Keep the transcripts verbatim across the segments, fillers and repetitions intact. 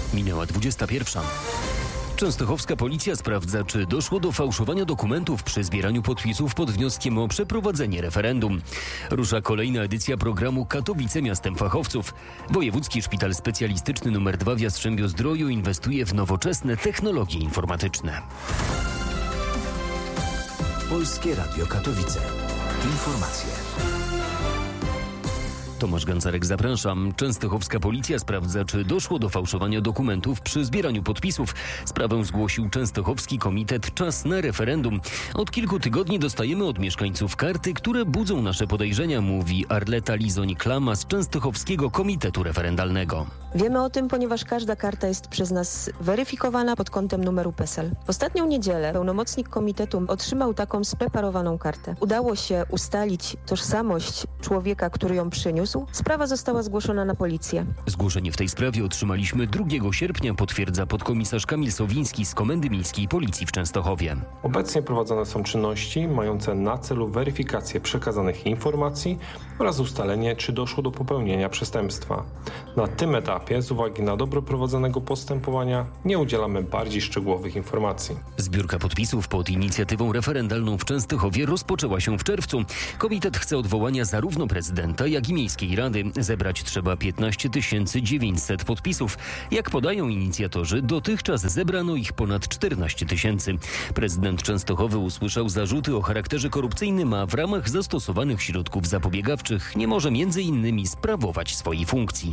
Minęła dwudziesta pierwsza. Częstochowska policja sprawdza, czy doszło do fałszowania dokumentów przy zbieraniu podpisów pod wnioskiem o przeprowadzenie referendum. Rusza kolejna edycja programu Katowice miastem fachowców. Wojewódzki Szpital Specjalistyczny nr dwa w Jastrzębiu-Zdroju inwestuje w nowoczesne technologie informatyczne. Polskie Radio Katowice. Informacje. Tomasz Gancarek, zapraszam. Częstochowska policja sprawdza, czy doszło do fałszowania dokumentów przy zbieraniu podpisów. Sprawę zgłosił Częstochowski Komitet Czas na referendum. Od kilku tygodni dostajemy od mieszkańców karty, które budzą nasze podejrzenia, mówi Arleta Lizoń-Klama z Częstochowskiego Komitetu Referendalnego. Wiemy o tym, ponieważ każda karta jest przez nas weryfikowana pod kątem numeru PESEL. W ostatnią niedzielę pełnomocnik komitetu otrzymał taką spreparowaną kartę. Udało się ustalić tożsamość człowieka, który ją przyniósł. Sprawa została zgłoszona na policję. Zgłoszenie w tej sprawie otrzymaliśmy drugiego sierpnia, potwierdza podkomisarz Kamil Sowiński z Komendy Miejskiej Policji w Częstochowie. Obecnie prowadzone są czynności mające na celu weryfikację przekazanych informacji oraz ustalenie, czy doszło do popełnienia przestępstwa. Na tym etapie, z uwagi na dobro prowadzonego postępowania, nie udzielamy bardziej szczegółowych informacji. Zbiórka podpisów pod inicjatywą referendalną w Częstochowie rozpoczęła się w czerwcu. Komitet chce odwołania zarówno prezydenta, jak i miejskiej Rady. Zebrać trzeba piętnaście tysięcy dziewięćset podpisów. Jak podają inicjatorzy, dotychczas zebrano ich ponad czternaście tysięcy. Prezydent Częstochowy usłyszał zarzuty o charakterze korupcyjnym, a w ramach zastosowanych środków zapobiegawczych nie może między innymi sprawować swojej funkcji.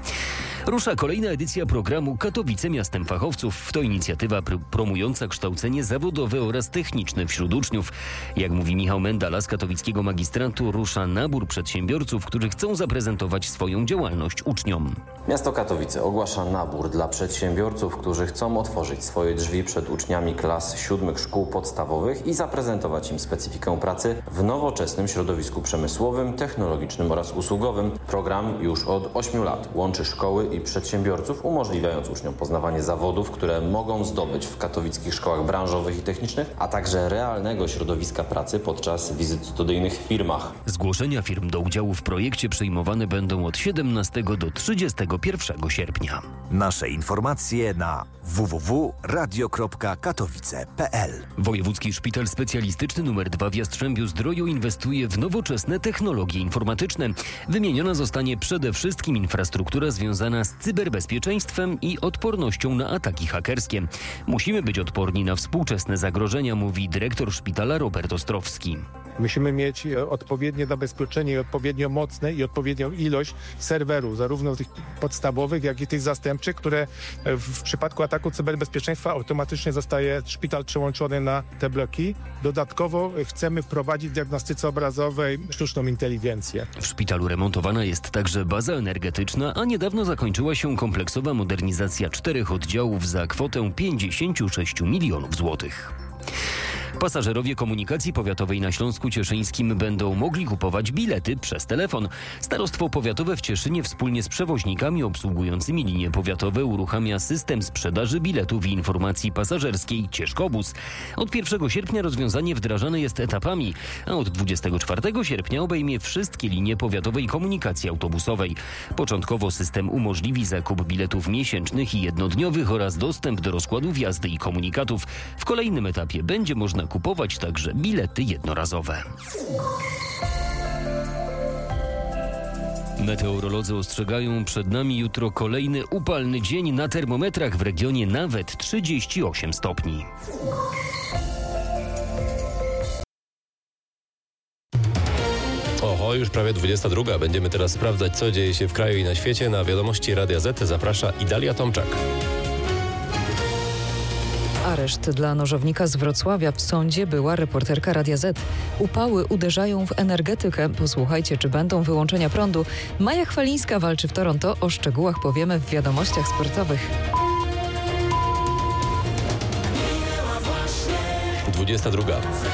Rusza kolejna edycja programu Katowice miastem fachowców. To inicjatywa pr- promująca kształcenie zawodowe oraz techniczne wśród uczniów. Jak mówi Michał Mendala z katowickiego magistratu, rusza nabór przedsiębiorców, którzy chcą zaprezentować swoją działalność uczniom. Miasto Katowice ogłasza nabór dla przedsiębiorców, którzy chcą otworzyć swoje drzwi przed uczniami klas siódmych szkół podstawowych i zaprezentować im specyfikę pracy w nowoczesnym środowisku przemysłowym, technologicznym oraz usługowym. Program już od ośmiu lat łączy szkoły i przedsiębiorców, umożliwiając uczniom poznawanie zawodów, które mogą zdobyć w katowickich szkołach branżowych i technicznych, a także realnego środowiska pracy podczas wizyt studyjnych w firmach. Zgłoszenia firm do udziału w projekcie przyjmowane będą od siedemnastego do trzydziestego pierwszego sierpnia. Nasze informacje na w w w kropka radio kropka katowice kropka p l. Wojewódzki Szpital Specjalistyczny nr dwa w Jastrzębiu-Zdroju inwestuje w nowoczesne technologie informatyczne. Wymieniona zostanie przede wszystkim infrastruktura związana z cyberbezpieczeństwem i odpornością na ataki hakerskie. Musimy być odporni na współczesne zagrożenia, mówi dyrektor szpitala Robert Ostrowski. Musimy mieć odpowiednie zabezpieczenie i odpowiednio mocne i odpowiednią ilość serwerów, zarówno tych podstawowych, jak i tych zastępczych, które w przypadku ataku cyberbezpieczeństwa automatycznie zostaje szpital przełączony na te bloki. Dodatkowo chcemy wprowadzić w diagnostyce obrazowej sztuczną inteligencję. W szpitalu remontowana jest także baza energetyczna, a niedawno zakończyła się kompleksowa modernizacja czterech oddziałów za kwotę pięćdziesiąt sześć milionów złotych. Pasażerowie komunikacji powiatowej na Śląsku Cieszyńskim będą mogli kupować bilety przez telefon. Starostwo powiatowe w Cieszynie wspólnie z przewoźnikami obsługującymi linie powiatowe uruchamia system sprzedaży biletów i informacji pasażerskiej Cieszkobus. Od pierwszego sierpnia rozwiązanie wdrażane jest etapami, a od dwudziestego czwartego sierpnia obejmie wszystkie linie powiatowej komunikacji autobusowej. Początkowo system umożliwi zakup biletów miesięcznych i jednodniowych oraz dostęp do rozkładów jazdy i komunikatów. W kolejnym etapie będzie można kupować także bilety jednorazowe. Meteorolodzy ostrzegają, przed nami jutro kolejny upalny dzień, na termometrach w regionie nawet trzydzieści osiem stopni. Oho, już prawie dwudziesta druga. Będziemy teraz sprawdzać, co dzieje się w kraju i na świecie. Na Wiadomości Radia Z zaprasza Idalia Tomczak. Areszt dla nożownika z Wrocławia. W sądzie była reporterka Radia Z. Upały uderzają w energetykę. Posłuchajcie, czy będą wyłączenia prądu. Maja Chwalińska walczy w Toronto. O szczegółach powiemy w Wiadomościach sportowych. dwudziesta druga.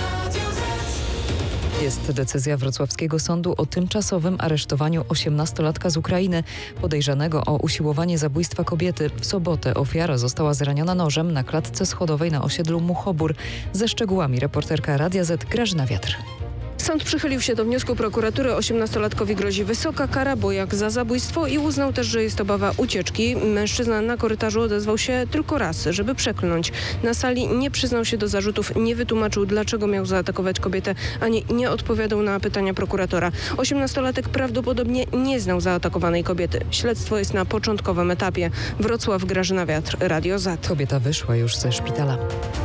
Jest decyzja wrocławskiego sądu o tymczasowym aresztowaniu osiemnastolatka z Ukrainy, podejrzanego o usiłowanie zabójstwa kobiety. W sobotę ofiara została zraniona nożem na klatce schodowej na osiedlu Muchobór. Ze szczegółami reporterka Radia Z Grażyna Wiatr. Sąd przychylił się do wniosku prokuratury. osiemnastolatkowi grozi wysoka kara, bo jak za zabójstwo i uznał też, że jest obawa ucieczki. Mężczyzna na korytarzu odezwał się tylko raz, żeby przeklnąć. Na sali nie przyznał się do zarzutów, nie wytłumaczył, dlaczego miał zaatakować kobietę, ani nie odpowiadał na pytania prokuratora. Osiemnastolatek prawdopodobnie nie znał zaatakowanej kobiety. Śledztwo jest na początkowym etapie. Wrocław, Grażyna Wiatr, Radio Z. Kobieta wyszła już ze szpitala.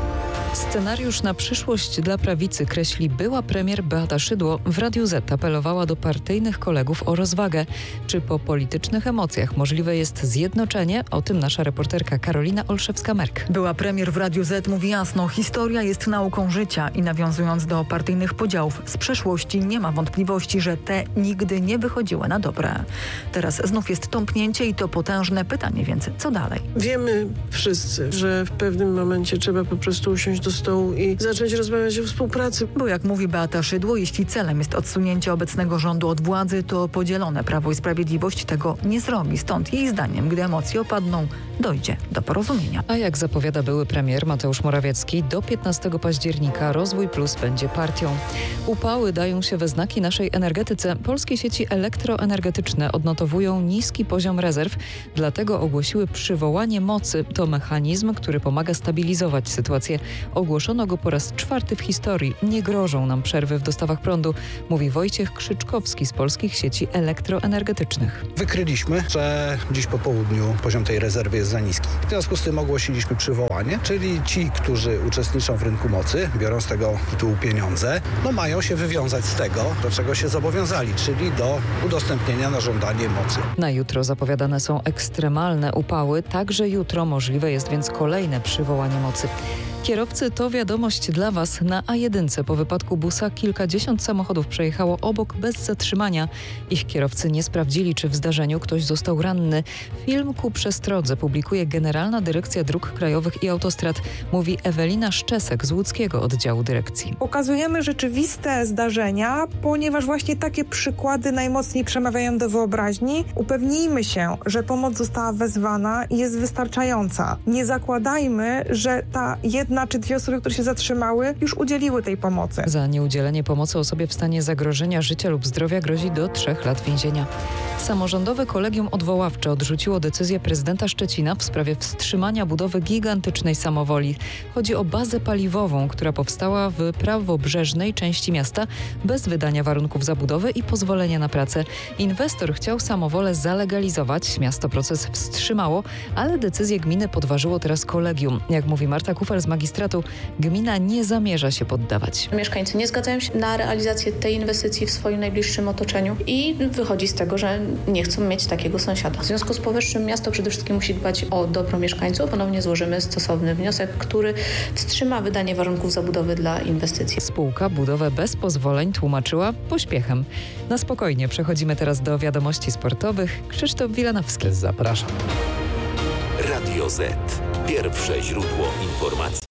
Scenariusz na przyszłość dla prawicy kreśli była premier Beata Szydło. W Radiu Z apelowała do partyjnych kolegów o rozwagę. Czy po politycznych emocjach możliwe jest zjednoczenie? O tym nasza reporterka Karolina Olszewska-Merk. Była premier w Radiu Z mówi jasno, historia jest nauką życia i nawiązując do partyjnych podziałów z przeszłości nie ma wątpliwości, że te nigdy nie wychodziły na dobre. Teraz znów jest tąpnięcie i to potężne pytanie, więc co dalej? Wiemy wszyscy, że w pewnym momencie trzeba po prostu usiąść do stołu i zacząć rozmawiać o współpracy. Bo jak mówi Beata Szydło, jeśli celem jest odsunięcie obecnego rządu od władzy, to podzielone Prawo i Sprawiedliwość tego nie zrobi. Stąd jej zdaniem, gdy emocje opadną, dojdzie do porozumienia. A jak zapowiada były premier Mateusz Morawiecki, do piętnastego października Rozwój Plus będzie partią. Upały dają się we znaki naszej energetyce. Polskie sieci elektroenergetyczne odnotowują niski poziom rezerw, dlatego ogłosiły przywołanie mocy. To mechanizm, który pomaga stabilizować sytuację. Ogłoszono go po raz czwarty w historii. Nie grożą nam przerwy w dostawach prądu, mówi Wojciech Krzyczkowski z Polskich Sieci Elektroenergetycznych. Wykryliśmy, że dziś po południu poziom tej rezerwy jest za niski. W związku z tym ogłosiliśmy przywołanie, czyli ci, którzy uczestniczą w rynku mocy, biorą z tego tytułu pieniądze, no mają się wywiązać z tego, do czego się zobowiązali, czyli do udostępnienia na żądanie mocy. Na jutro zapowiadane są ekstremalne upały, także jutro możliwe jest więc kolejne przywołanie mocy. Kierowcy, to wiadomość dla Was. Na A jeden po wypadku busa kilkadziesiąt samochodów przejechało obok bez zatrzymania. Ich kierowcy nie sprawdzili, czy w zdarzeniu ktoś został ranny. Film ku przestrodze publikuje Generalna Dyrekcja Dróg Krajowych i Autostrad, mówi Ewelina Szczesek z łódzkiego oddziału dyrekcji. Pokazujemy rzeczywiste zdarzenia, ponieważ właśnie takie przykłady najmocniej przemawiają do wyobraźni. Upewnijmy się, że pomoc została wezwana i jest wystarczająca. Nie zakładajmy, że ta jedna Jedna czy dwie osoby, które się zatrzymały, już udzieliły tej pomocy. Za nieudzielenie pomocy osobie w stanie zagrożenia życia lub zdrowia grozi do trzech lat więzienia. Samorządowe Kolegium Odwoławcze odrzuciło decyzję prezydenta Szczecina w sprawie wstrzymania budowy gigantycznej samowoli. Chodzi o bazę paliwową, która powstała w prawobrzeżnej części miasta bez wydania warunków zabudowy i pozwolenia na pracę. Inwestor chciał samowolę zalegalizować. Miasto proces wstrzymało, ale decyzję gminy podważyło teraz kolegium. Jak mówi Marta Kufer z magistratu, gmina nie zamierza się poddawać. Mieszkańcy nie zgadzają się na realizację tej inwestycji w swoim najbliższym otoczeniu i wychodzi z tego, że nie chcą mieć takiego sąsiada. W związku z powyższym miasto przede wszystkim musi dbać o dobro mieszkańców. Ponownie złożymy stosowny wniosek, który wstrzyma wydanie warunków zabudowy dla inwestycji. Spółka budowę bez pozwoleń tłumaczyła pośpiechem. Na spokojnie przechodzimy teraz do wiadomości sportowych. Krzysztof Wilanowski. Zapraszam. Radio Z. Pierwsze źródło informacji.